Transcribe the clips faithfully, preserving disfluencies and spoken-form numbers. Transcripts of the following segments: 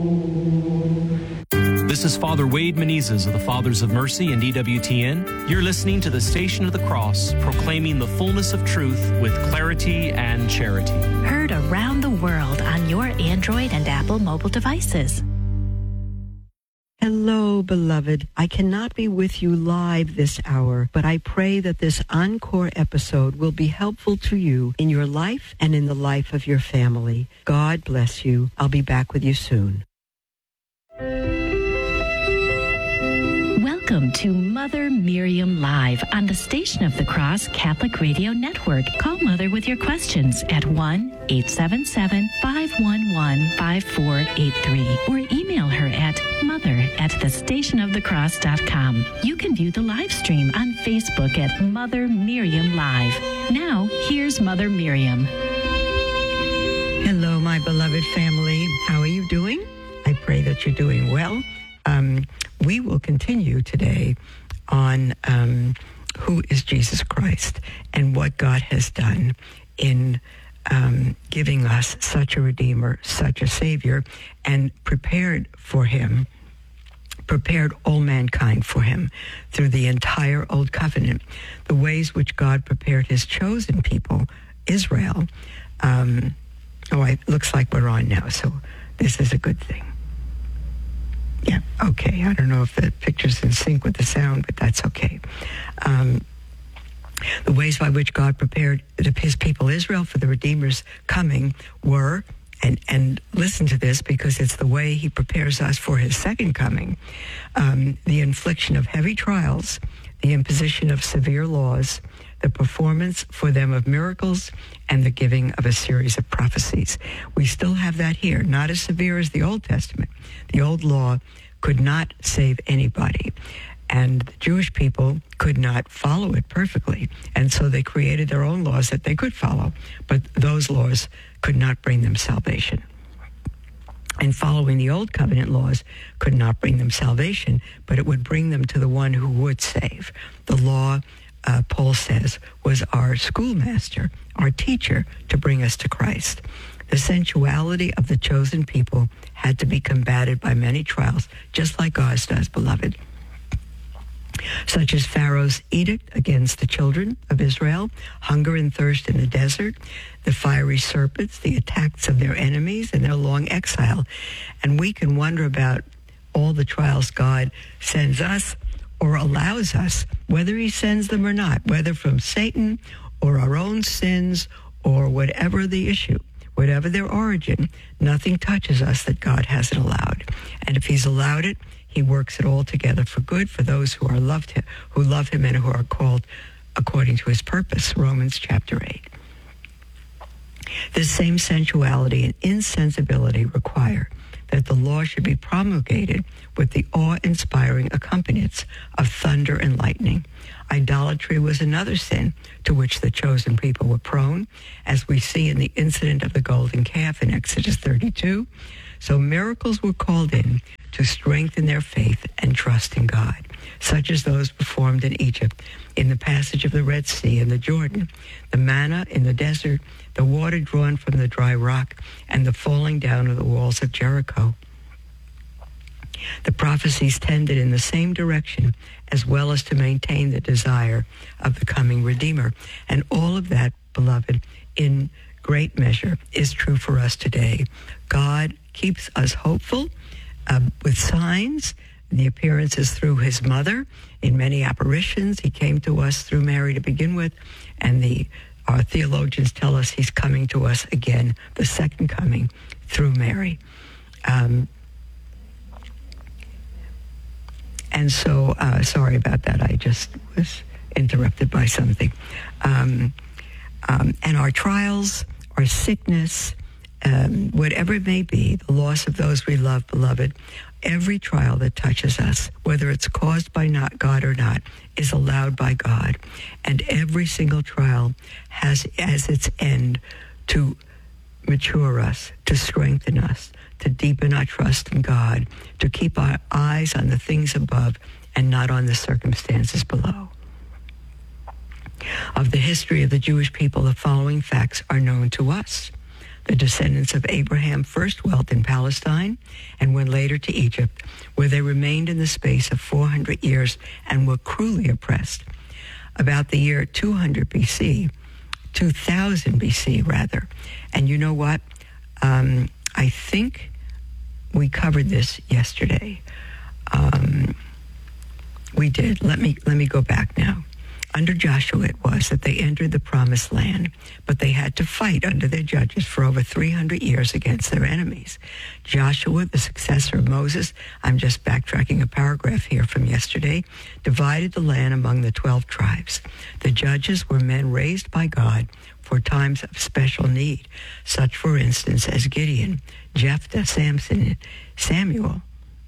This is Father Wade Menezes of the Fathers of Mercy and E W T N. You're listening to the Station of the Cross, proclaiming the fullness of truth with clarity and charity. Heard around the world on your Android and Apple mobile devices. Hello, beloved. I cannot be with you live this hour, but I pray that this encore episode will be helpful to you in your life and in the life of your family. God bless you. I'll be back with you soon. Welcome to Mother Miriam Live on the Station of the Cross Catholic Radio Network. Call Mother with your questions at one eight seven seven, five one one, five four eight three or email her at mother at the station of the cross dot com. You can view the live stream on Facebook at Mother Miriam Live. Now, here's Mother Miriam. Hello, my beloved family. How are you doing? I pray that you're doing well. Um, we will continue today on um, who is Jesus Christ and what God has done in um, giving us such a Redeemer, such a Savior, and prepared for Him, prepared all mankind for Him through the entire Old Covenant. The ways which God prepared His chosen people, Israel. Um, oh, it looks like we're on now, so this is a good thing. Yeah, okay. I don't know if the picture's in sync with the sound, but that's okay. Um, the ways by which God prepared his people Israel for the Redeemer's coming were, and, and listen to this because it's the way he prepares us for his second coming, um, the infliction of heavy trials, the imposition of severe laws, the performance for them of miracles, and the giving of a series of prophecies. We still have that here, not as severe as the Old Testament. The old law could not save anybody, and the Jewish people could not follow it perfectly, and so they created their own laws that they could follow, but those laws could not bring them salvation. And following the Old Covenant laws could not bring them salvation, but it would bring them to the one who would save. The law, Uh, Paul says, was our schoolmaster, our teacher, to bring us to Christ. The sensuality of the chosen people had to be combated by many trials, just like ours does, beloved, such as Pharaoh's edict against the children of Israel, hunger and thirst in the desert, the fiery serpents, the attacks of their enemies, and their long exile. And we can wonder about all the trials God sends us or allows us, whether he sends them or not, whether from Satan or our own sins or whatever the issue, whatever their origin, nothing touches us that God hasn't allowed. And if he's allowed it, he works it all together for good for those who are loved him, who love him and who are called according to his purpose, Romans chapter eight. This same sensuality and insensibility require that the law should be promulgated with the awe-inspiring accompaniments of thunder and lightning. Idolatry was another sin to which the chosen people were prone, as we see in the incident of the golden calf in Exodus thirty-two. So miracles were called in to strengthen their faith and trust in God, such as those performed in Egypt, in the passage of the Red Sea and the Jordan, the manna in the desert, the water drawn from the dry rock, and the falling down of the walls of Jericho. The prophecies tended in the same direction, as well as to maintain the desire of the coming Redeemer. And all of that, beloved, in great measure is true for us today. God keeps us hopeful uh, with signs. The appearances through his mother in many apparitions. He came to us through Mary to begin with, and the our theologians tell us he's coming to us again, the second coming, through Mary. Um, and so, uh, sorry about that. I just was interrupted by something. Um, um, and our trials, our sickness, um, whatever it may be, the loss of those we love, beloved, every trial that touches us, whether it's caused by not God or not, is allowed by God. And every single trial has as its end to mature us, to strengthen us, to deepen our trust in God, to keep our eyes on the things above and not on the circumstances below. Of the history of the Jewish people, the following facts are known to us. The descendants of Abraham first dwelt in Palestine and went later to Egypt, where they remained in the space of four hundred years and were cruelly oppressed. About the year two hundred B C, two thousand B C rather. And you know what? Um, I think we covered this yesterday. Um, we did. Let me let me go back now. Under Joshua it was that they entered the promised land, but they had to fight under their judges for over three hundred years against their enemies. Joshua, the successor of Moses, I'm just backtracking a paragraph here from yesterday, divided the land among the twelve tribes. The judges were men raised by God for times of special need, such, for instance, as Gideon, Jephthah, Samson, Samuel.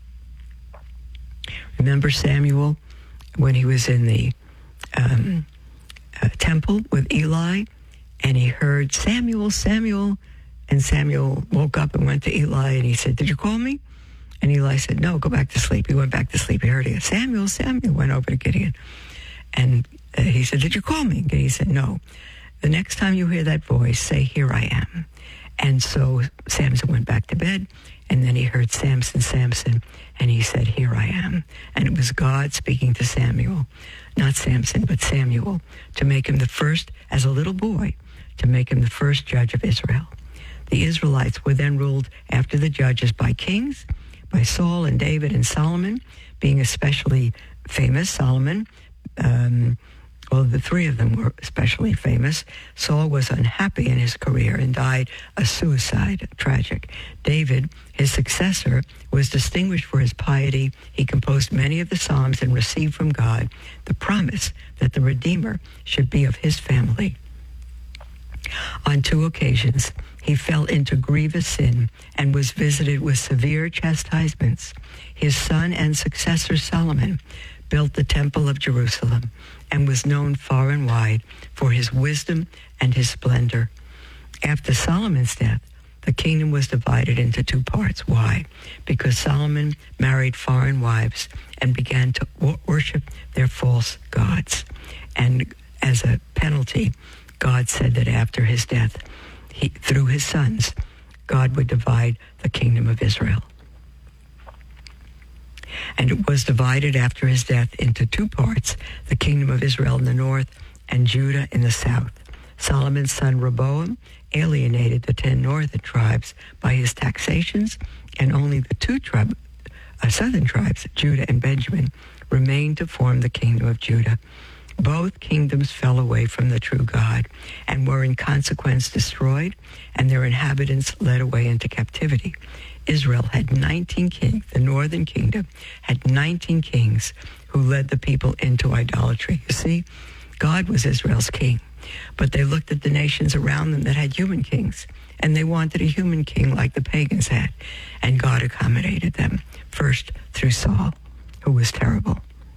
Remember Samuel when he was in the um, uh, temple with Eli, and he heard, Samuel, Samuel, and Samuel woke up and went to Eli, and he said, did you call me? And Eli said, no, go back to sleep. He went back to sleep. He heard it. Samuel, Samuel, went over to Gideon. And uh, he said, did you call me? And Gideon said, no. The next time you hear that voice, say, here I am. And so Samson went back to bed, and then he heard Samson, Samson, and he said, here I am. And it was God speaking to Samuel, not Samson, but Samuel, to make him the first, as a little boy, to make him the first judge of Israel. The Israelites were then ruled after the judges by kings, by Saul and David and Solomon, being especially famous. Solomon, um, well, the three of them were especially famous. Saul was unhappy in his career and died a suicide, tragic. David, his successor, was distinguished for his piety. He composed many of the Psalms and received from God the promise that the Redeemer should be of his family. On two occasions, he fell into grievous sin and was visited with severe chastisements. His son and successor Solomon built the Temple of Jerusalem and was known far and wide for his wisdom and his splendor. After Solomon's death, the kingdom was divided into two parts. Why? Because Solomon married foreign wives and began to w- worship their false gods. And as a penalty, God said that after his death, he, through his sons, God would divide the kingdom of Israel. And it was divided after his death into two parts, the kingdom of Israel in the north and Judah in the south. Solomon's son Rehoboam alienated the ten northern tribes by his taxations, and only the two tribe, uh, southern tribes, Judah and Benjamin, remained to form the kingdom of Judah. Both kingdoms fell away from the true God and were in consequence destroyed, and their inhabitants led away into captivity. Israel had nineteen kings. The northern kingdom had nineteen kings who led the people into idolatry. You see, God was Israel's king, but they looked at the nations around them that had human kings, and they wanted a human king like the pagans had, and God accommodated them, first through Saul, who was terrible.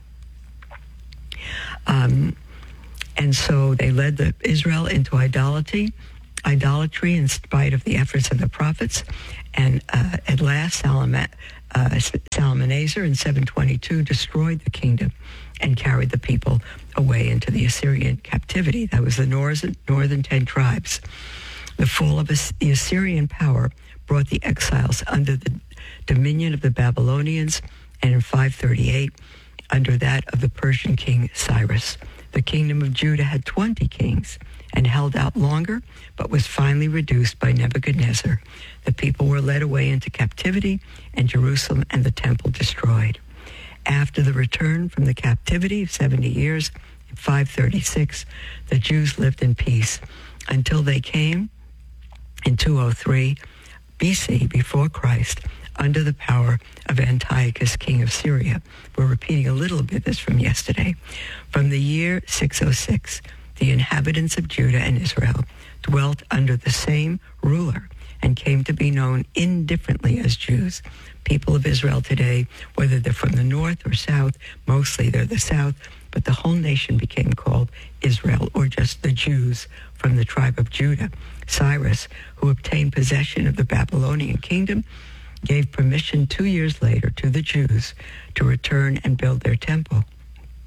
Um, and so they led the Israel into idolatry, idolatry in spite of the efforts of the prophets. And uh, at last, Salom- uh, Salmanasar in seven twenty-two destroyed the kingdom and carried the people away into the Assyrian captivity. That was the northern, northern ten tribes. The fall of the Assyrian power brought the exiles under the dominion of the Babylonians, and in five thirty-eight, under that of the Persian king Cyrus. The kingdom of Judah had twenty kings and held out longer, but was finally reduced by Nebuchadnezzar. The people were led away into captivity, and Jerusalem and the temple destroyed. After the return from the captivity of seventy years, in five thirty-six, the Jews lived in peace until they came in two oh three B C, before Christ, under the power of Antiochus, king of Syria. We're repeating a little bit this from yesterday. From the year six oh six, the inhabitants of Judah and Israel dwelt under the same ruler and came to be known indifferently as Jews. People of Israel today, whether they're from the north or south, mostly they're the south, but the whole nation became called Israel, or just the Jews from the tribe of Judah. Cyrus, who obtained possession of the Babylonian kingdom, gave permission two years later to the Jews to return and build their temple.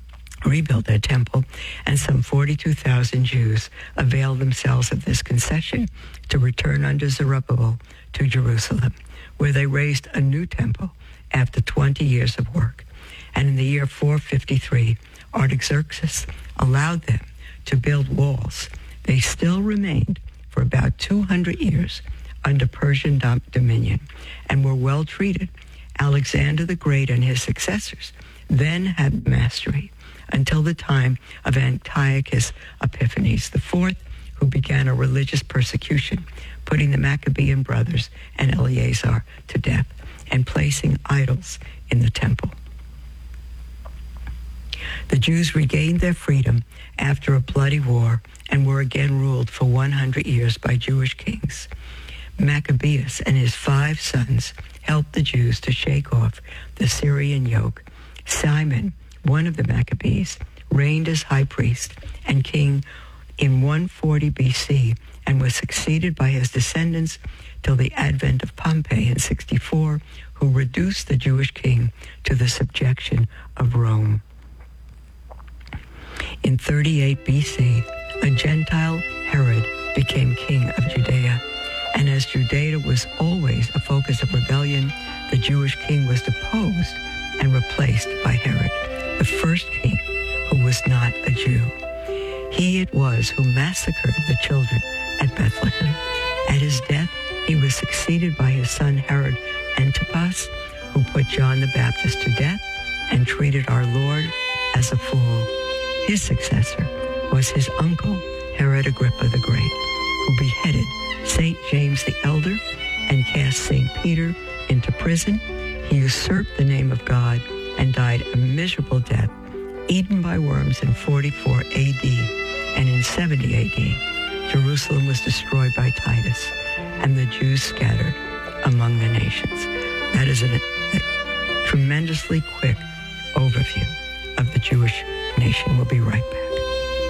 rebuild their temple, and some forty-two thousand Jews availed themselves of this concession to return under Zerubbabel to Jerusalem, where they raised a new temple after twenty years of work. And in the year four fifty-three, Artaxerxes allowed them to build walls. They still remained for about two hundred years under Persian dom- dominion and were well treated. Alexander the Great and his successors then had mastery until the time of Antiochus Epiphanes the Fourth, who began a religious persecution, putting the Maccabean brothers and Eleazar to death and placing idols in the temple. The Jews regained their freedom after a bloody war and were again ruled for one hundred years by Jewish kings. Maccabeus and his five sons helped the Jews to shake off the Syrian yoke. Simon, one of the Maccabees, reigned as high priest and king in one forty B C and was succeeded by his descendants till the advent of Pompey in sixty-four, who reduced the Jewish king to the subjection of Rome. In thirty-eight B C, a Gentile Herod became king of Judea, and as Judea was always a focus of rebellion, the Jewish king was deposed and replaced by Herod, the first king who was not a Jew. He it was who massacred the children at Bethlehem. At his death, he was succeeded by his son Herod Antipas, who put John the Baptist to death and treated our Lord as a fool. His successor was his uncle, Herod Agrippa the Great, who beheaded Saint James the Elder and cast Saint Peter into prison. He usurped the name of God and died a miserable death, eaten by worms in forty-four A D, and in seventy A D, Jerusalem was destroyed by Titus, and the Jews scattered among the nations. That is a, a tremendously quick overview of the Jewish nation. We'll be right back.